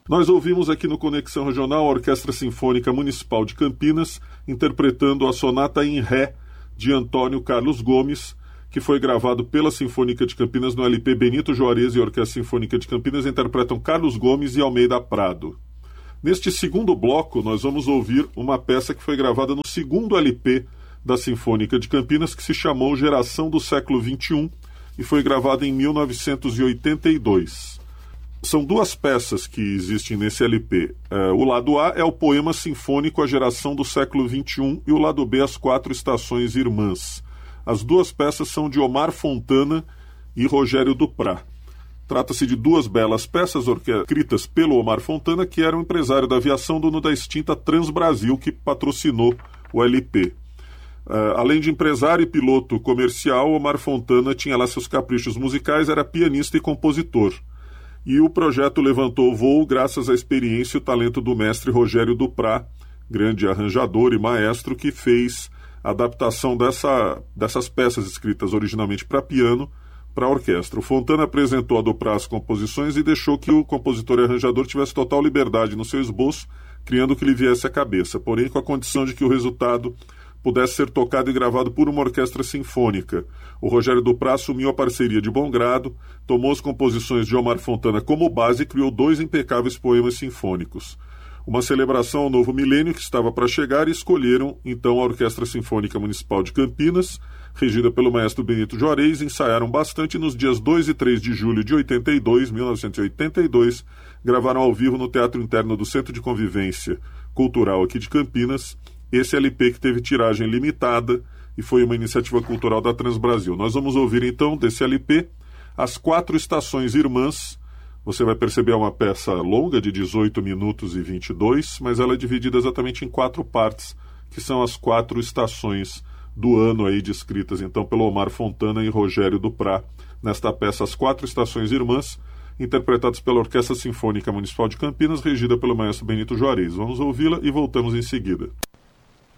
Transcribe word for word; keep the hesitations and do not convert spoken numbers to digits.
Nós ouvimos aqui no Conexão Regional a Orquestra Sinfônica Municipal de Campinas interpretando a Sonata em Ré de Antônio Carlos Gomes, que foi gravado pela Sinfônica de Campinas no L P Benito Juarez, e a Orquestra Sinfônica de Campinas interpretam Carlos Gomes e Almeida Prado. Neste segundo bloco, nós vamos ouvir uma peça que foi gravada no segundo L P da Sinfônica de Campinas, que se chamou Geração do Século vinte e um e foi gravada em mil novecentos e oitenta e dois. São duas peças que existem nesse L P. É, o lado A é o poema sinfônico A Geração do Século vinte e um e o lado B, As Quatro Estações Irmãs. As duas peças são de Omar Fontana e Rogério Duprat. Trata-se de duas belas peças escritas pelo Omar Fontana, que era um empresário da aviação, dono da extinta Transbrasil, que patrocinou o L P. Uh, além de empresário e piloto comercial, Omar Fontana tinha lá seus caprichos musicais, era pianista e compositor. E o projeto levantou voo graças à experiência e o talento do mestre Rogério Duprat, grande arranjador e maestro, que fez a adaptação dessa, dessas peças escritas originalmente para piano para a orquestra. O Fontana apresentou a Duprat as composições e deixou que o compositor e arranjador tivesse total liberdade no seu esboço, criando o que lhe viesse à cabeça, porém com a condição de que o resultado pudesse ser tocado e gravado por uma orquestra sinfônica. O Rogério Duprat assumiu a parceria de bom grado, tomou as composições de Omar Fontana como base e criou dois impecáveis poemas sinfônicos. Uma celebração ao novo milênio que estava para chegar, e escolheram então a Orquestra Sinfônica Municipal de Campinas, regida pelo maestro Benito Juarez. Ensaiaram bastante. Nos dias dois e três de julho de oitenta e dois, mil novecentos e oitenta e dois, gravaram ao vivo no Teatro Interno do Centro de Convivência Cultural aqui de Campinas, esse L P que teve tiragem limitada e foi uma iniciativa cultural da Transbrasil. Nós vamos ouvir então desse L P As Quatro Estações Irmãs. Você vai perceber, é uma peça longa de dezoito minutos e vinte e dois, mas ela é dividida exatamente em quatro partes, que são as quatro estações do ano aí descritas então pelo Omar Fontana e Rogério Duprat nesta peça As Quatro Estações Irmãs, interpretadas pela Orquestra Sinfônica Municipal de Campinas, regida pelo maestro Benito Juarez. Vamos ouvi-la e voltamos em seguida.